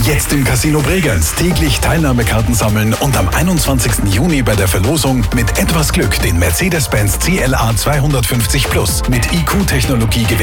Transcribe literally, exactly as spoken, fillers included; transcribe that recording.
Jetzt im Casino Bregenz täglich Teilnahmekarten sammeln und am einundzwanzigsten Juni bei der Verlosung mit etwas Glück den Mercedes-Benz C L A zweihundertfünfzig Plus mit I Q-Technologie gewinnen.